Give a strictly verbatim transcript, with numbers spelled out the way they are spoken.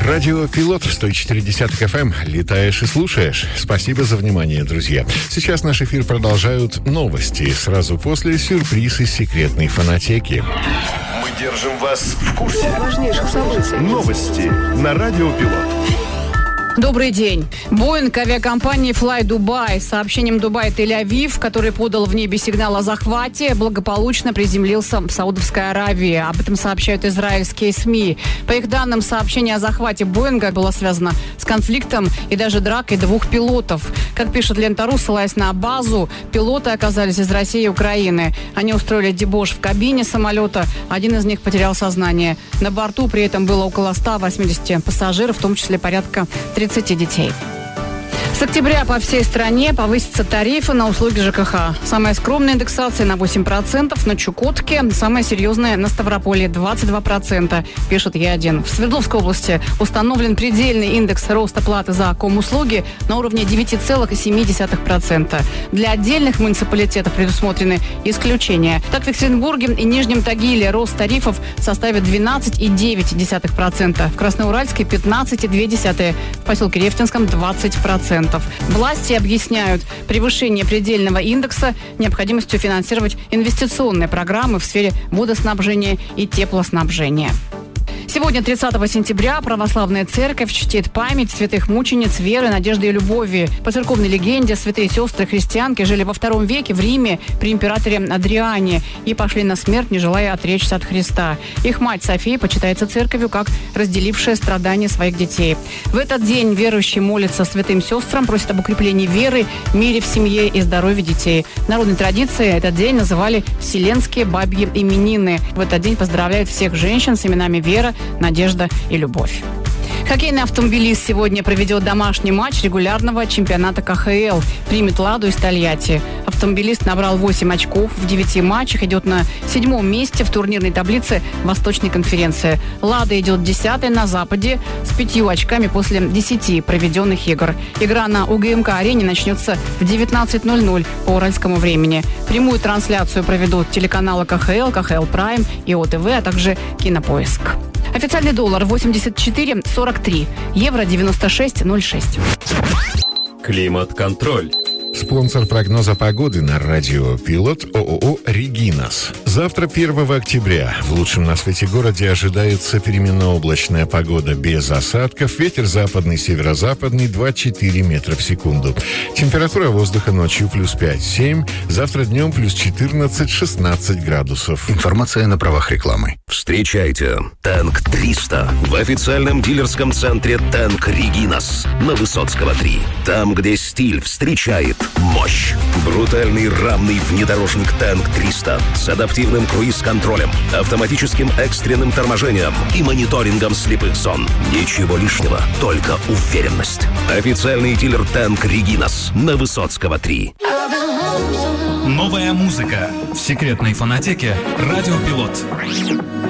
Радио Пилот сто четыре эф эм. Летаешь и слушаешь. Спасибо за внимание, друзья. Сейчас наш эфир продолжают новости. Сразу после сюрприз из секретной фонотеки. Мы держим вас в курсе важнейших событий. Новости на Радио Пилот. Добрый день. Боинг авиакомпании Fly Dubai с сообщением Дубай-Тель-Авив, который подал в небе сигнал о захвате, благополучно приземлился в Саудовской Аравии. Об этом сообщают израильские СМИ. По их данным, сообщение о захвате Боинга было связано с конфликтом и даже дракой двух пилотов. Как пишет Лента.ру, ссылаясь на базу, пилоты оказались из России и Украины. Они устроили дебош в кабине самолета. Один из них потерял сознание. На борту при этом было около ста восьмидесяти пассажиров, в том числе порядка тридцати детей. С октября по всей стране повысятся тарифы на услуги ЖКХ. Самая скромная индексация на восемь процентов на Чукотке, самая серьезная на Ставрополье двадцать два процента, пишет Е один. В Свердловской области установлен предельный индекс роста платы за комуслуги на уровне девять целых семь десятых процента. Для отдельных муниципалитетов предусмотрены исключения. Так, в Екатеринбурге и Нижнем Тагиле рост тарифов составит двенадцать целых девять десятых процента, в Красноуральске пятнадцать целых две десятых процента, в поселке Рефтинском двадцать процентов. Власти объясняют превышение предельного индекса необходимостью финансировать инвестиционные программы в сфере водоснабжения и теплоснабжения. Сегодня, тридцатого сентября, православная церковь чтит память святых мучениц веры, надежды и любови. По церковной легенде, святые сестры-христианки жили во втором веке в Риме при императоре Адриане и пошли на смерть, не желая отречься от Христа. Их мать София почитается церковью как разделившая страдания своих детей. В этот день верующие молятся святым сестрам, просят об укреплении веры, мире в семье и здоровье детей. В народной традиции этот день называли «Вселенские бабьи именины». В этот день поздравляют всех женщин с именами Вера, Надежда и Любовь. Хоккейный автомобилист сегодня проведет домашний матч регулярного чемпионата ка ха эл. Примет «Ладу» из Тольятти. Автомобилист набрал восемь очков в девяти матчах, идет на седьмом месте в турнирной таблице Восточной конференции. «Лада» идет десятой на Западе с пятью очками после десяти проведенных игр. Игра на у гэ эм ка-арене начнется в девятнадцать ноль ноль по уральскому времени. Прямую трансляцию проведут телеканалы ка ха эл, ка ха эл Прайм и о тэ вэ, а также Кинопоиск. Официальный доллар восемьдесят четыре сорок три, евро девяносто шесть ноль шесть. Климат-контроль. Спонсор прогноза погоды на радио Пилот ООО «Регинас». Завтра, первого октября, в лучшем на свете городе ожидается переменно-облачная погода без осадков. Ветер западный, северо-западный два-четыре метра в секунду. Температура воздуха ночью плюс пять-семь. Завтра днем плюс четырнадцать-шестнадцать градусов. Информация на правах рекламы. Встречайте Танк триста в официальном дилерском центре Танк Регинас на Высоцкого три. Там, где стиль встречает мощь. Брутальный рамный внедорожник Танк триста с адаптивным круиз-контролем, автоматическим экстренным торможением и мониторингом слепых зон. Ничего лишнего, только уверенность. Официальный дилер Танк Регинас на Высоцкого три. Новая музыка в секретной фонотеке «Радио Пилот».